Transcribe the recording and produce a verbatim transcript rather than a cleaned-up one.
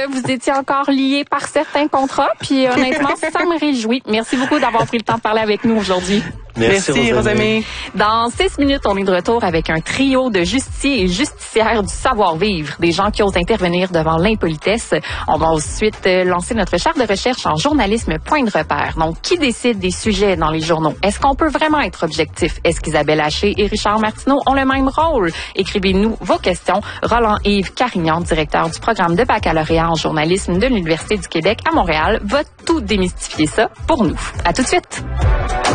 que vous étiez encore liés par certains contrats. Puis honnêtement, ça me réjouit. Merci beaucoup d'avoir pris le temps de parler avec nous aujourd'hui. Merci, Merci Rosamie. Dans six minutes, on est de retour avec un trio de justiciers et justicières du savoir-vivre, des gens qui osent intervenir devant l'impolitesse. On va ensuite lancer notre charte de recherche en journalisme point de repère. Donc, qui décide des sujets dans les journaux? Est-ce qu'on peut vraiment être objectif? Est-ce qu'Isabelle Haché et Richard Martineau ont le même rôle? Écrivez-nous vos questions. Roland-Yves Carignan, directeur du programme de baccalauréat en journalisme de l'Université du Québec à Montréal, va tout démystifier ça pour nous. À tout de suite!